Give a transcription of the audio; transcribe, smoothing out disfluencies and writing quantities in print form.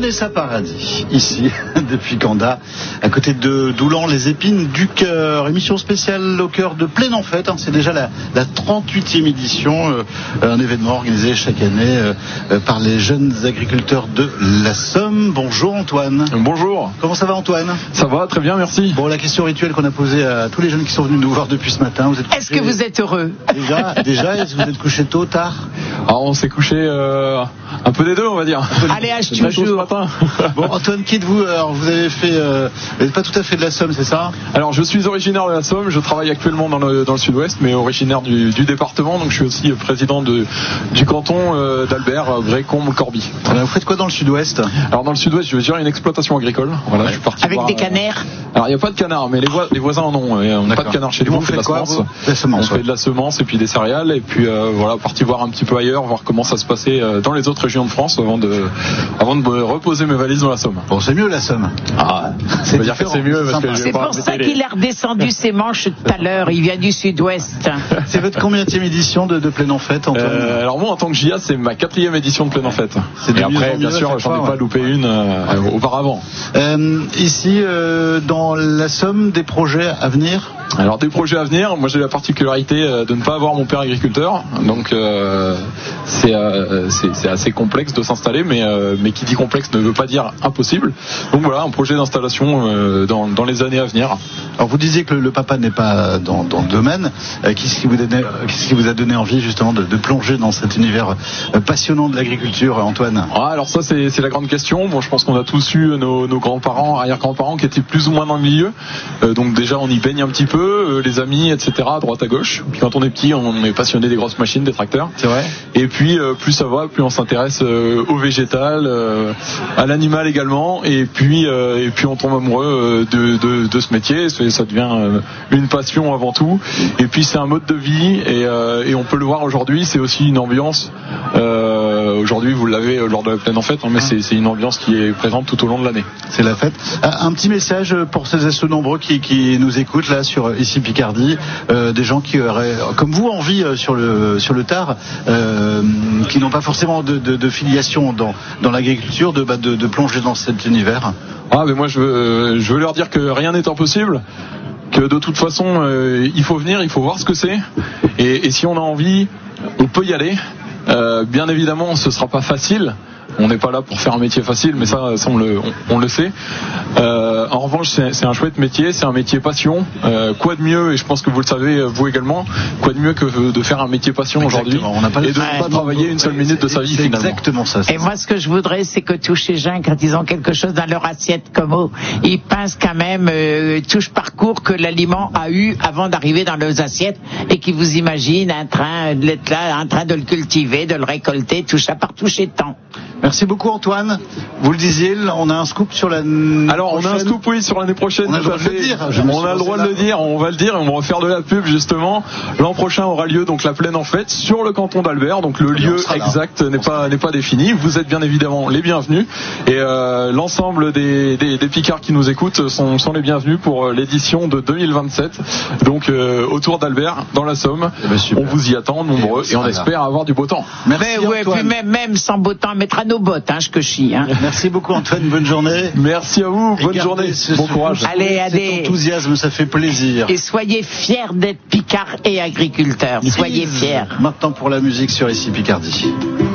Vanessa Paradis, ici, depuis Canda, à côté de Doulan, les épines du cœur. Émission spéciale au cœur de Pleine en Fête. C'est déjà la 38e édition, un événement organisé chaque année par les jeunes agriculteurs de la Somme. Bonjour Antoine. Bonjour. Comment ça va Antoine? Ça va, très bien, merci. Bon, la question rituelle qu'on a posée à tous les jeunes qui sont venus nous voir depuis ce matin. Est-ce que vous êtes heureux? Déjà, est-ce que vous êtes couché tôt, tard? Alors, on s'est couché un peu des deux, on va dire. Allez, toujours. Bon, Antoine, qui êtes-vous? Alors, vous avez fait, vous n'êtes pas tout à fait de la Somme, c'est ça? Alors, je suis originaire de la Somme. Je travaille actuellement dans le sud-ouest, mais originaire du département. Donc, je suis aussi président du canton d'Albert, Brécombe, Corbie. Vous faites quoi dans le sud-ouest? Alors, dans le sud-ouest, je gère une exploitation agricole. Voilà, je suis parti avec des canards. Alors, il n'y a pas de canards, mais les voisins en ont. On n'a pas de canards chez nous. On fait de la semence. On fait de la semence et puis des céréales. Et puis, voilà, parti voir un petit peu ailleurs, voir comment ça se passait dans les autres régions de France avant de me reposer mes valises dans la Somme. Bon, c'est mieux la Somme. Ah, c'est dire que c'est mieux parce que c'est pour ça qu'il a redescendu ses manches tout à l'heure. Il vient du sud-ouest. C'est votre combienième édition de Pleine en Fête, Antoine? Alors moi, en tant que JA, c'est ma 4e édition de Pleine en Fête. Et après, bien sûr, j'en ai pas loupé une auparavant. Ici, dans la Somme, des projets à venir? Alors des projets à venir, moi j'ai la particularité de ne pas avoir mon père agriculteur, donc c'est assez complexe de s'installer, mais qui dit complexe ne veut pas dire impossible. Donc voilà, un projet d'installation dans les années à venir. Alors vous disiez que le papa n'est pas dans le domaine. Qu'est-ce qui vous a donné envie justement de plonger dans cet univers passionnant de l'agriculture, Antoine? Alors ça c'est la grande question. Bon, je pense qu'on a tous eu nos grands-parents, arrière-grands-parents qui étaient plus ou moins dans le milieu. Donc déjà on y baigne un petit peu. Les amis, etc., à droite à gauche. Puis quand on est petit, on est passionné des grosses machines, des tracteurs. C'est vrai. Et puis plus ça va, plus on s'intéresse au végétal, à l'animal également. Et puis on tombe amoureux de ce métier. Ça devient une passion avant tout. Et puis c'est un mode de vie et on peut le voir aujourd'hui. C'est aussi une ambiance. Aujourd'hui, vous l'avez lors de la Pleine en Fête, mais c'est une ambiance qui est présente tout au long de l'année. C'est la fête. Un petit message pour celles et ceux nombreux qui nous écoutent là sur ici Picardie, des gens qui auraient, comme vous, envie sur le tard, qui n'ont pas forcément de filiation dans l'agriculture, de plonger dans cet univers. Ah, mais moi je veux leur dire que rien n'est impossible. Que de toute façon, il faut venir, il faut voir ce que c'est. Et si on a envie, on peut y aller. Bien évidemment, ce sera pas facile. On n'est pas là pour faire un métier facile, mais ça on le sait. En revanche, c'est un chouette métier, c'est un métier passion. Quoi de mieux, et je pense que vous le savez, vous également, quoi de mieux que de faire un métier passion aujourd'hui et de ne pas travailler une seule minute de sa vie finalement. Exactement ça. Et moi, ce que je voudrais, c'est que tous ces gens, quand ils ont quelque chose dans leur assiette comme eux, ils pensent quand même tout ce parcours que l'aliment a eu avant d'arriver dans leurs assiettes et qu'ils vous imaginent en train d'être là, en train de le cultiver, de le récolter, tout ça par toucher de temps. Merci beaucoup Antoine. Vous le disiez, on a un scoop sur l'année Alors prochaine. On a un scoop, oui, sur l'année prochaine. On a le droit de le dire. On a le droit de le dire, on va le dire et on va faire de la pub justement. L'an prochain aura lieu donc la Pleine en Fête sur le canton d'Albert. Donc le lieu exact n'est pas défini. Vous êtes bien évidemment les bienvenus et l'ensemble des Picards qui nous écoutent sont les bienvenus pour l'édition de 2027. Donc autour d'Albert dans la Somme. On vous y attend nombreux et on espère avoir du beau temps. Merci mais Antoine. Puis même sans beau temps, mettre à nos bottes, je que chie. Merci beaucoup Antoine, bonne journée. Merci à vous, bonne journée, bon courage. Allez, cet enthousiasme, ça fait plaisir. Et soyez fiers d'être Picards et agriculteurs. Soyez fiers. Maintenant pour la musique sur ici Picardie.